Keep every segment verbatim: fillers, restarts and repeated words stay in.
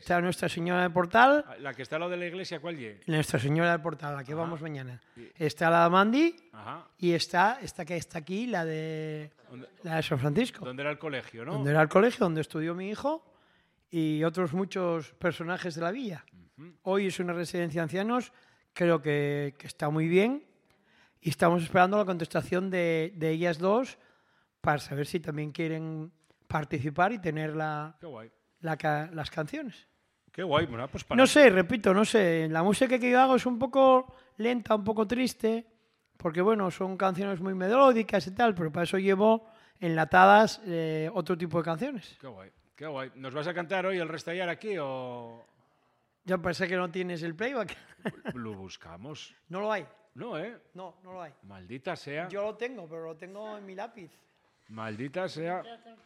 está Nuestra Señora del Portal. La que está al lado de la iglesia, ¿cuál es? Nuestra Señora del Portal, a la que Ajá. vamos mañana. Y- Está la de Mandi Ajá. y está esta que está aquí, la de, ¿Dónde, la de San Francisco. dónde era el colegio, no? Donde era el colegio, donde estudió mi hijo y otros muchos personajes de la villa. Ujú. Hoy es una residencia de ancianos, creo que, que está muy bien y estamos esperando la contestación de, de ellas dos para saber si también quieren participar y tener la, Qué guay. la ca- las canciones. Qué guay. Bueno, pues para... No sé, repito, no sé, la música que yo hago es un poco lenta, un poco triste, porque bueno, son canciones muy melódicas y tal, pero para eso llevo enlatadas eh, otro tipo de canciones. Qué guay. Qué guay. ¿Nos vas a cantar hoy el restallar aquí o...? Ya parece que no tienes el playback. Lo buscamos. No lo hay. No, ¿eh? No, no lo hay. Maldita sea. Yo lo tengo, pero lo tengo en mi lápiz. Maldita sea.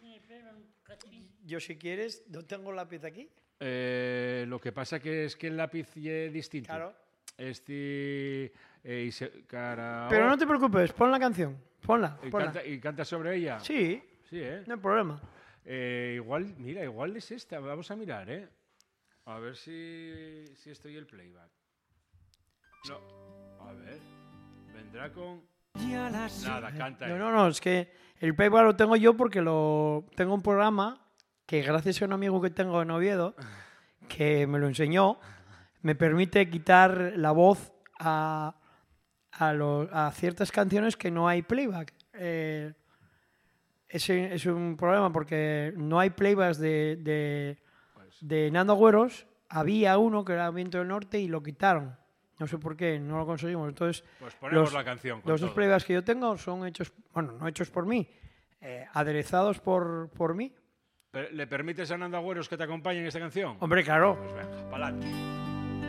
Yo si quieres, no tengo el lápiz aquí. Eh, lo que pasa que es que el lápiz es distinto. Claro. Este... eh, y se- cara- Pero no te preocupes, pon la canción. Ponla, y, ponla. canta, y canta sobre ella. Sí, Sí, ¿eh? no hay problema. Eh, igual, mira, igual es esta. Vamos a mirar, ¿eh? A ver si, si estoy el playback. No. A ver. Vendrá con... Nada, canta No, él. no, no, es que el playback lo tengo yo porque lo tengo un programa que gracias a un amigo que tengo en Oviedo, que me lo enseñó, me permite quitar la voz a, a, lo- a ciertas canciones que no hay playback. Eh, ese es un problema porque no hay playbacks de, de, Pues, de Nando Agüeros. Había uno que era Viento del Norte y lo quitaron. No sé por qué, no lo conseguimos. Entonces, pues ponemos los- la canción. Con los dos todo. playbacks que yo tengo son hechos, bueno, no hechos por mí, eh, aderezados por, por mí. Per- ¿Le permites a Nando Agüeros que te acompañe en esta canción? Hombre, claro. Pues venga, pa'lante.